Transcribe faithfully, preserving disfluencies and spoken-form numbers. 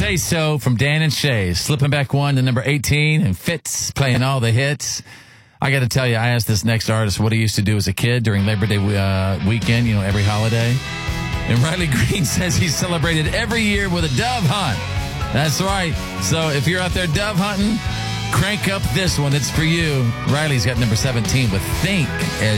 Say So from Dan and Shay. Slipping back one to number eighteen, and Fitz playing all the hits. I got to tell you, I asked this next artist what he used to do as a kid during Labor Day uh, weekend, you know, every holiday. And Riley Green says he celebrated every year with a dove hunt. That's right. So if you're out there dove hunting, crank up this one. It's for you. Riley's got number seventeen with Think as